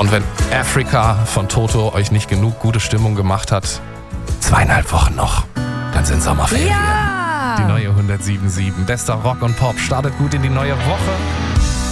Und wenn Africa von Toto euch nicht genug gute Stimmung gemacht hat, 2,5 Wochen noch, dann sind Sommerferien. Ja! Die neue 107.7. Bester Rock und Pop startet gut in die neue Woche.